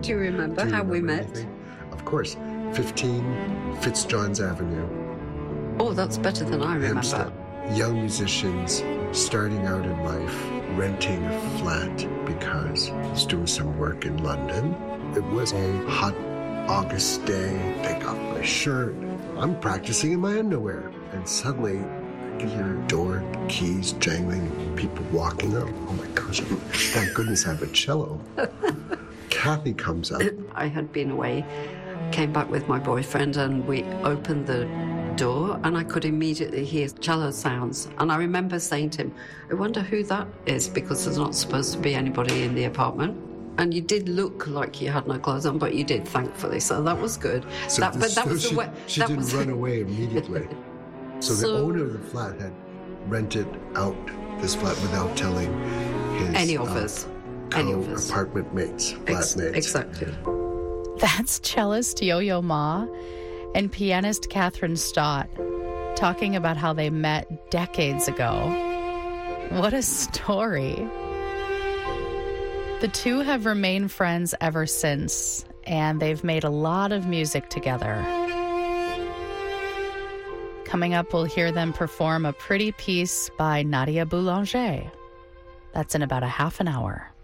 Do you remember how we met? Anything? Of course. 15 Fitzjohns Avenue. Oh, that's better than I remember. Hampstead. Young musicians starting out in life, renting a flat because I was doing some work in London. It was a hot August day. Take off my shirt. I'm practicing in my underwear. And suddenly, I can hear door keys jangling, people walking up. Oh my gosh, thank goodness I have a cello. Kathy comes up. I had been away, came back with my boyfriend, and we opened the door, and I could immediately hear cello sounds. And I remember saying to him, I wonder who that is, because there's not supposed to be anybody in the apartment. And you did look like you had no clothes on, but you did, thankfully, so that was good. So she didn't run away immediately. So the owner of the flat had rented out this flat without telling his any of us apartment mates, flatmates. Exactly. That's cellist Yo-Yo Ma and pianist Catherine Stott talking about how they met decades ago. What a story. The two have remained friends ever since, and they've made a lot of music together. Coming up, we'll hear them perform a pretty piece by Nadia Boulanger. That's in about a half an hour.